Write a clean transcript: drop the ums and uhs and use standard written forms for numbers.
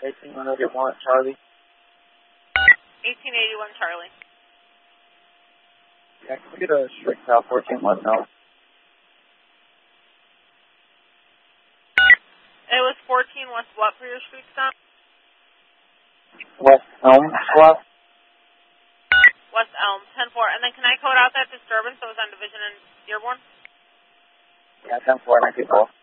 1881 Charlie. 1881 Charlie. Yeah, can we get a straight south 14 West Elm? It was 14 West what for your street stop? West Elm, West. West Elm, 10-4. And then can I code out that disturbance that was on Division and Dearborn? Yeah, 10-4, 9 people.